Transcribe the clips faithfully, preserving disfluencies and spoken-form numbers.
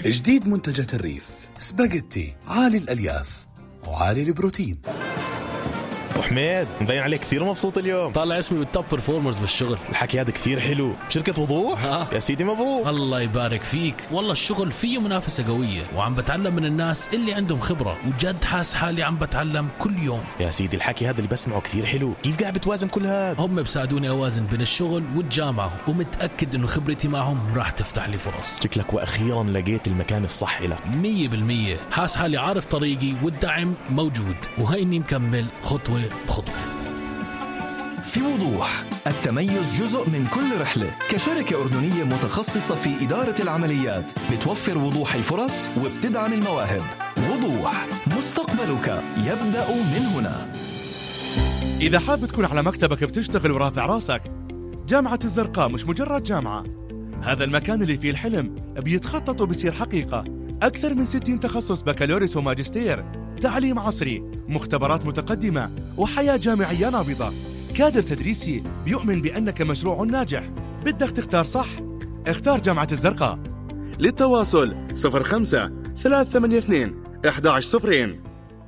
جديد منتجات الريف، سباجيتي عالي الألياف وعالي البروتين. وحميد مبين عليك كثير مبسوط اليوم. طالع اسمي بالتوب برفورمرز بالشغل. الحكي هذا كثير حلو. بشركة وضوح؟ ها. يا سيدي مبروك. الله يبارك فيك. والله الشغل فيه منافسة قوية وعم بتعلم من الناس اللي عندهم خبرة، وجد حاس حالي عم بتعلم كل يوم. يا سيدي الحكي هذا اللي بسمعه كثير حلو. كيف قاعد بتوازن كل هذا؟ هم بساعدوني أوازن بين الشغل والجامعة، ومتأكد إنه خبرتي معهم راح تفتح لي فرص. شكلك وأخيرا لقيت المكان الصح لك. مية بالمية. حاس حالي عارف طريقي والدعم موجود، وهيني مكمل خطوة بخطوة. في وضوح، التميز جزء من كل رحلة. كشركة أردنية متخصصة في إدارة العمليات بتوفر وضوح الفرص وبتدعم المواهب. وضوح، مستقبلك يبدأ من هنا. إذا حاب تكون على مكتبك بتشتغل ورافع راسك، جامعة الزرقاء مش مجرد جامعة، هذا المكان اللي فيه الحلم بيتخطط وبيصير حقيقة. أكثر من ستين تخصص بكالوريوس وماجستير، تعليم عصري، مختبرات متقدمة، وحياة جامعية نابضة. كادر تدريسي بيؤمن بأنك مشروع ناجح. بدك تختار صح؟ اختار جامعة الزرقاء. للتواصل صفر خمسة ثلاثة ثمانية اثنين واحد واحد صفرين.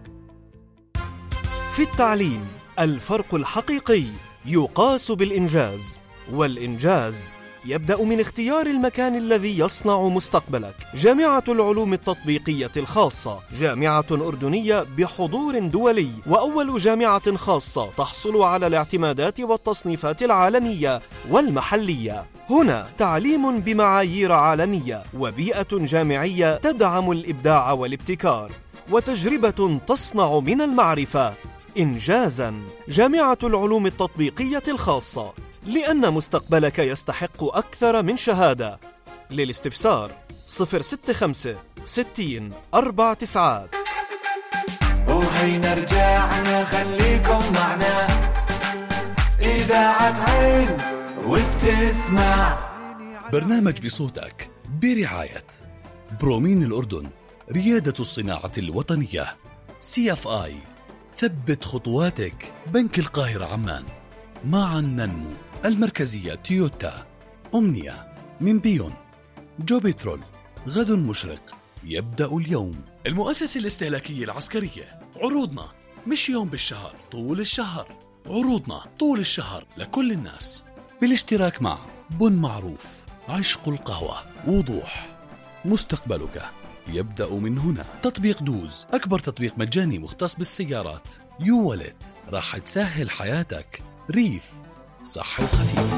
في التعليم الفرق الحقيقي يقاس بالإنجاز، والإنجاز يبدأ من اختيار المكان الذي يصنع مستقبلك. جامعة العلوم التطبيقية الخاصة، جامعة أردنية بحضور دولي، وأول جامعة خاصة تحصل على الاعتمادات والتصنيفات العالمية والمحلية. هنا تعليم بمعايير عالمية، وبيئة جامعية تدعم الإبداع والابتكار، وتجربة تصنع من المعرفة إنجازاً. جامعة العلوم التطبيقية الخاصة، لأن مستقبلك يستحق أكثر من شهادة. للاستفسار صفر ستة خمسة ستين أربع تسعات. وهينا رجعنا خليكم معنا، إذاعة عين وبتسمع برنامج بصوتك برعاية برومين الأردن، ريادة الصناعة الوطنية. سي اف آي، ثبت خطواتك. بنك القاهرة عمان، معا ننمو. المركزية تويوتا. أمنية من بيون. جو بترول، غد مشرق يبدأ اليوم. المؤسسة الاستهلاكية العسكرية، عروضنا مش يوم بالشهر، طول الشهر. عروضنا طول الشهر لكل الناس، بالاشتراك مع بن معروف، عشق القهوة. وضوح، مستقبلك يبدأ من هنا. تطبيق دوز، أكبر تطبيق مجاني مختص بالسيارات. يو ولت، راح تسهل حياتك. ريف، صحي وخفيف.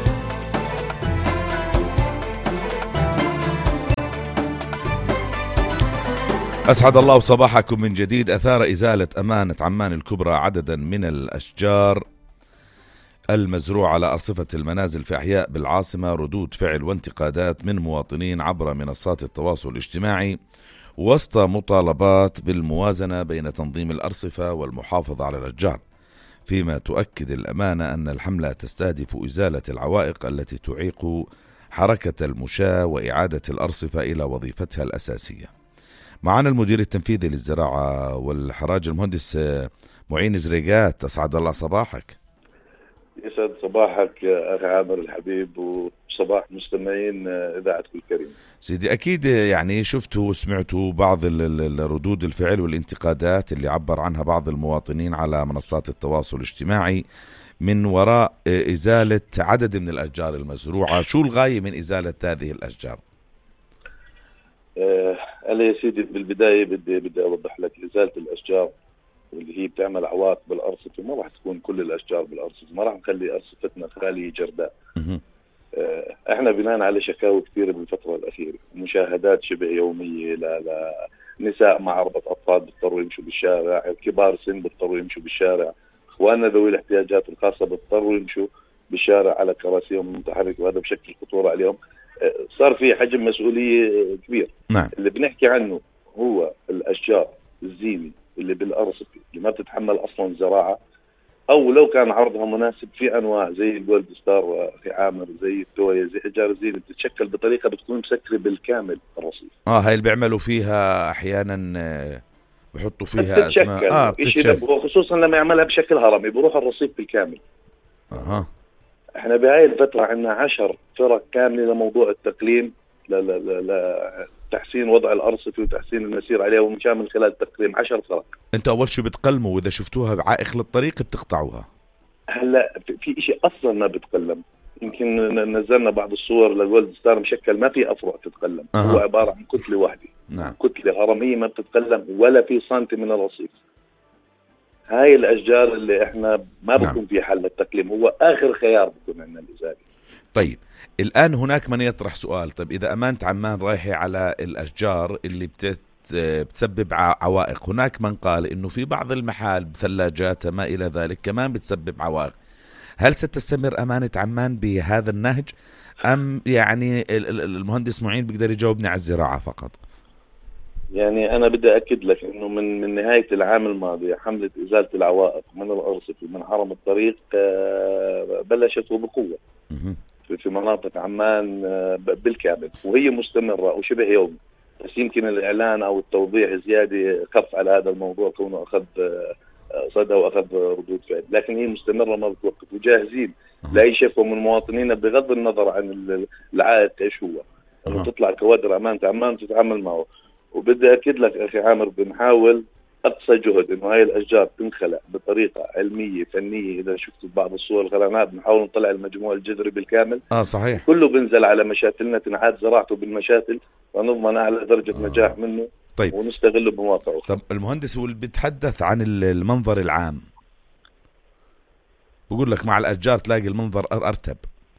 أسعد الله صباحكم من جديد. أثار إزالة أمانة عمان الكبرى عددا من الأشجار المزروعة على أرصفة المنازل في أحياء بالعاصمة ردود فعل وانتقادات من مواطنين عبر منصات التواصل الاجتماعي، وسط مطالبات بالموازنة بين تنظيم الأرصفة والمحافظة على الأشجار، فيما تؤكد الأمانة أن الحملة تستهدف إزالة العوائق التي تعيق حركة المشاة وإعادة الأرصفة إلى وظيفتها الأساسية. معنا المدير التنفيذي للزراعة والحراج المهندس معين زريقات. أسعد الله صباحك. يسعد صباحك يا أخي عامر الحبيب، وصباح مستمعين إذاعة كل كريم. سيدي أكيد يعني شفتوا وسمعتوا بعض الردود الفعل والانتقادات اللي عبر عنها بعض المواطنين على منصات التواصل الاجتماعي من وراء إزالة عدد من الأشجار المزروعة. شو الغاية من إزالة هذه الأشجار؟ آه أنا يا سيدي بالبداية بدي بدي أوضح لك إزالة الأشجار واللي هي بتعمل عوائق بالأرصفة ما راح تكون كل الأشجار بالأرصفة، ما راح نخلي أرصفتنا خالية جرداء. آه احنا بناء على شكاوى كثيرة بالفترة الأخيرة، مشاهدات شبه يومية لا لا نساء مع أربعة أطفال بيضطروا يمشوا بالشارع، كبار سن بيضطروا يمشوا بالشارع، إخواننا ذوي الاحتياجات الخاصة بيضطروا يمشوا بالشارع على كراسيهم المتحركة، وهذا بشكل خطورة عليهم. آه صار في حجم مسؤولية كبير. نعم. اللي بنحكي عنه هو الأشجار الزينة اللي بالأرصفة اللي ما بتتحمل أصلا زراعة، أو لو كان عرضها مناسب في أنواع زي الجولد ستار في عامر، زي التوية، زي أشجار الزينة بتتشكل بطريقة بتكون مسكرة بالكامل الرصيف. آه هاي اللي بيعملوا فيها أحيانا بحطوا فيها اسماء آه بتتشكل، وخصوصا لما يعملها بشكل هرمي بروح الرصيف بالكامل. أها. احنا بهاي الفترة عندنا عشر فرق كاملة لموضوع التقليم لتحسين وضع الأرصفة وتحسين المسير عليها، ومشان من خلال تقليم عشر فرق. انتوا اول شيء بتقلموا، واذا شفتوها بعائق للطريق بتقطعوها. هلا في شيء اصلا ما بتقلم، يمكن نزلنا بعض الصور لجولد ستار مشكل ما في افرع تتقلم. أه. هو عباره عن كتله واحده. نعم. كتله هرميه ما بتتقلم ولا في سنتي من الرصيف. هاي الاشجار اللي احنا ما بكون نعم. في حل التقليم، هو اخر خيار بكون عندنا الازاله. طيب الان هناك من يطرح سؤال، طيب اذا امانه عمان رايحه على الاشجار اللي بت بتسبب عوائق، هناك من قال انه في بعض المحال بثلاجات ما الى ذلك كمان بتسبب عوائق، هل ستستمر امانه عمان بهذا النهج ام يعني المهندس معين بيقدر يجاوبني على الزراعه فقط؟ يعني انا بدي اكد لك انه من من نهايه العام الماضي حمله ازاله العوائق من الارصفه من حرم الطريق بلشت وبقوه في مناطق عمان بالكامل، وهي مستمره وشبه يومي، بس يمكن الاعلان او التوضيح زياده خف على هذا الموضوع كونه اخذ صدى واخذ ردود فعل، لكن هي مستمره ما بتوقف، وجاهزين لاي شكوى من مواطنينا بغض النظر عن العائق ايش هو، انه تطلع كوادر امانه عمان تتعامل معه. وبدي اكد لك اخي عامر بنحاول اقصى جهد انه هاي الاشجار تنخلع بطريقه علميه فنيه. اذا شفت بعض الصور اللي خلعناها بنحاول نطلع المجموع الجذري بالكامل. اه صحيح. كله بنزل على مشاتلنا، تنعاد زراعته بالمشاتل ونضمن اعلى درجه آه. نجاح منه. طيب. ونستغله بمواقعه. طب المهندس هو اللي بيتحدث عن المنظر العام، بقول لك مع الاشجار تلاقي المنظر ارتب.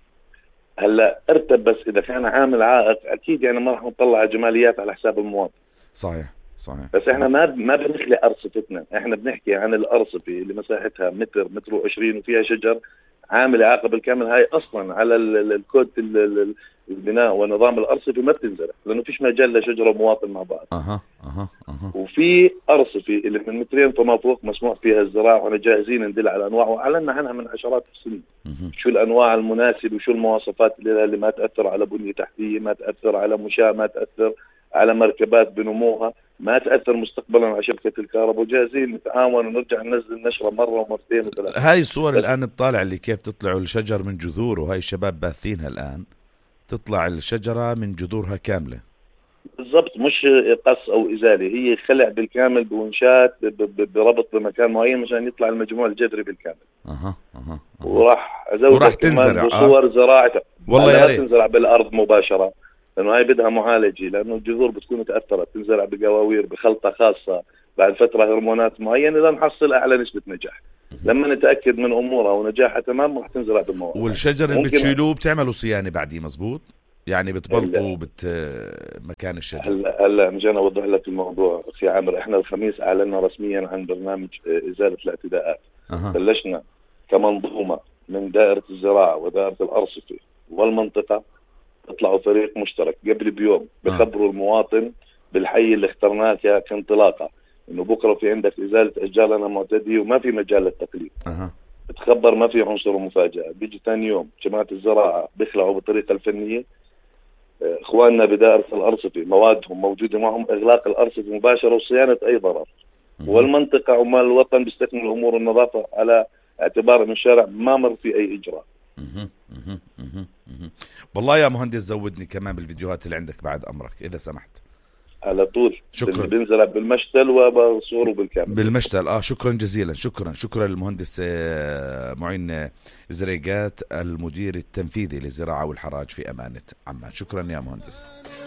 هلا ارتب، بس اذا كان عامل عائق اكيد يعني ما راح نطلع جماليات على حساب المواطن. صحيح صحيح. بس احنا ما ما بنخلق ارصفتنا، احنا بنحكي عن الارصفه اللي مساحتها متر متر وعشرين وفيها شجر عامل اعاقه بالكامل. هاي اصلا على الكود البناء ونظام الارصفه ما بتنزرع، لانه فيش مجال لشجره ومواطن مع بعض. اها اها اها. وفي ارصفه اللي من مترين فما فوق مسموح فيها الزراعه، واحنا جاهزين ندل على انواع واعلنا عنها من عشرات السنين. شو الانواع المناسبه وشو المواصفات اللي, اللي ما تاثر على بنيه تحتيه، ما تاثر على مشاة، ما تاثر على مركبات بنموها، ما تاثر مستقبلا على شبكه الكهرباء، وجاهزين نتعاون ونرجع ننزل نشره مره ومرتين وثلاثه. هاي الصور الان الطالع اللي كيف تطلعوا الشجر من جذوره، وهي الشباب باثينها الان، تطلع الشجره من جذورها كامله. بالضبط، مش قص او ازاله، هي خلع بالكامل بونشات بربط بمكان معين مشان يطلع المجموع الجذري بالكامل. اها اها. وراح وراح تنزرع بصور آه. زراعتها والله يا ريت تنزرع بالارض مباشره، لانه هاي بدها معالجه، لانه الجذور بتكون تاثرت، تنزرع بقواوير بخلطه خاصه بعد فتره هرمونات معينه لنحصل اعلى نسبه نجاح. لما نتاكد من امورها ونجاحها تمام راح تنزرع بالمواد. والشجر اللي بتشيلوه بتعملوا صيانه بعديه مزبوط؟ يعني بتبلطوا بت مكان الشجر. هلا هلا مجانا اوضح لك الموضوع اخي عامر. احنا الخميس اعلنا رسميا عن برنامج ازاله الاعتداءات. أه. بلشنا كمنظومه من دائره الزراعه ودائره الارصفه والمنطقه، يطلعوا فريق مشترك قبل بيوم بخبروا أه. المواطن بالحي اللي اخترناه كانطلاقه انه بكره في عندك ازاله اشجار لنا معتديه وما في مجال للتقليد. أه. بتخبر ما في عنصر مفاجاه. بيجي ثاني يوم جماعه الزراعه بيخلعوا بالطريقه الفنيه، اخواننا بدائره الارصفه موادهم موجوده معهم، اغلاق الارصفه مباشره وصيانه اي ضرر. أه. والمنطقه عمال الوطن بيستكملوا امور النظافه على اعتبار ان الشارع ما مر في اي اجراء. أه. أه. أه. والله يا مهندس زودني كمان بالفيديوهات اللي عندك بعد امرك اذا سمحت. على طول. شكرا. بنزل بالمشتل وبصوره بالكامل. بالمشتل اه شكرا جزيلا. شكرا شكرا للمهندس معين زريقات المدير التنفيذي للزراعه والحراج في امانه عمان. شكرا يا مهندس.